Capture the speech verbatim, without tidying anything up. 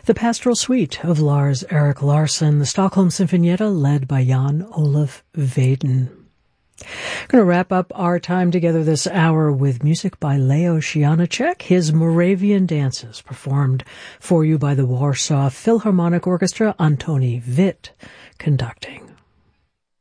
The Pastoral Suite of Lars Erik Larsson, the Stockholm Sinfonietta led by Jan Olaf Vaden. I'm going to wrap up our time together this hour with music by Leo Janáček, his Moravian Dances, performed for you by the Warsaw Philharmonic Orchestra, Antoni Witt conducting.